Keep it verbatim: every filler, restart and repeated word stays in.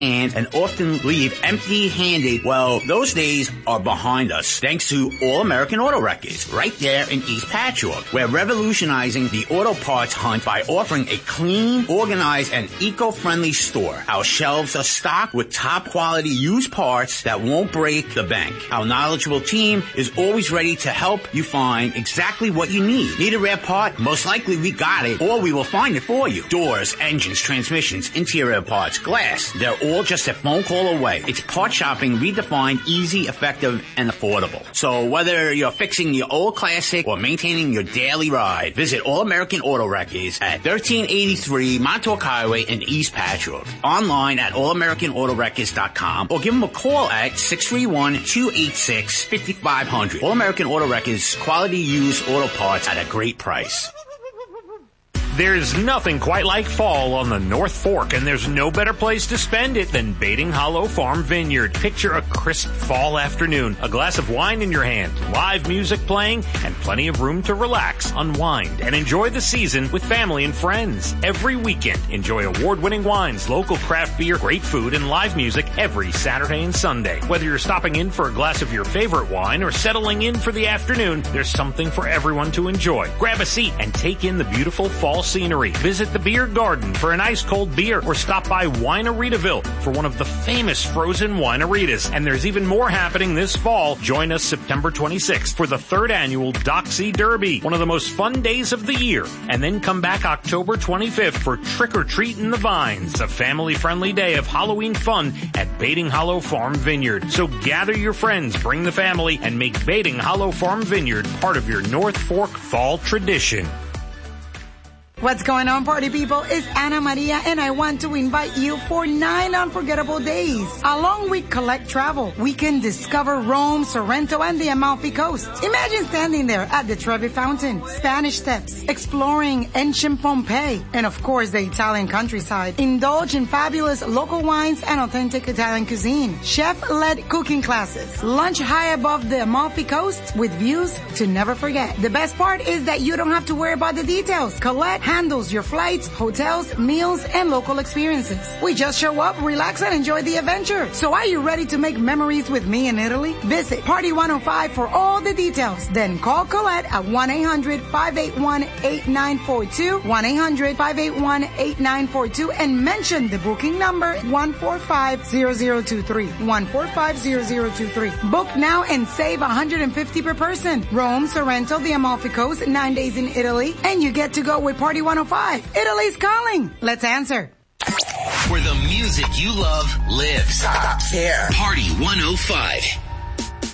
and and often leave empty-handed. Well, those days are behind us thanks to All American Auto Records right there in East Patchogue. We're revolutionizing the auto parts hunt by offering a clean, organized, and eco-friendly store. Our shelves are stocked with top-quality used parts that won't break the bank. Our knowledgeable team is always ready to help you find exactly what you need. Need a rare part? Most likely we got it, or we will find it for you. Doors, engines, transmissions, interior parts, glass, they're all just a phone call away. It's part shopping redefined, easy, effective, and affordable. So whether you're fixing your old classic or maintaining your daily ride, visit All American Auto Records at thirteen eighty-three Montauk Highway in East Patchogue. Online at all american auto records dot com or give them a call at six three one, two eight six, five five zero zero. All American Auto Records, quality used auto parts at a great price. There's nothing quite like fall on the North Fork, and there's no better place to spend it than Baiting Hollow Farm Vineyard. Picture a crisp fall afternoon, a glass of wine in your hand, live music playing, and plenty of room to relax, unwind, and enjoy the season with family and friends. Every weekend, enjoy award-winning wines, local craft beer, great food, and live music every Saturday and Sunday. Whether you're stopping in for a glass of your favorite wine or settling in for the afternoon, there's something for everyone to enjoy. Grab a seat and take in the beautiful fall scenery. Visit the beer garden for an ice cold beer or stop by Wineritaville for one of the famous frozen wineritas. And there's even more happening this fall. Join us September twenty-sixth for the third annual Doxy Derby, one of the most fun days of the year. And then come back October twenty-fifth for Trick or Treat in the Vines, a family-friendly day of Halloween fun at Baiting Hollow Farm Vineyard. So gather your friends, bring the family, and make Baiting Hollow Farm Vineyard part of your North Fork fall tradition. What's going on, party people? It's Ana Maria, and I want to invite you for nine unforgettable days. Along with Collect Travel, we can discover Rome, Sorrento, and the Amalfi Coast. Imagine standing there at the Trevi Fountain, Spanish Steps, exploring ancient Pompeii, and of course the Italian countryside. Indulge in fabulous local wines and authentic Italian cuisine. Chef-led cooking classes. Lunch high above the Amalfi Coast with views to never forget. The best part is that you don't have to worry about the details. Collect handles your flights, hotels, meals, and local experiences. We just show up, relax, and enjoy the adventure. So are you ready to make memories with me in Italy? Visit Party one oh five for all the details. Then call Colette at one eight hundred, five eight one, eight nine four two, one eight hundred, five eight one, eight nine four two, and mention the booking number one four five zero zero two three. one four five zero zero two three. Book now and save one hundred fifty per person. Rome, Sorrento, the Amalfi Coast, nine days in Italy, and you get to go with Party one oh five. Italy's calling. Let's answer. Where the music you love lives. Stop here. Party one oh five.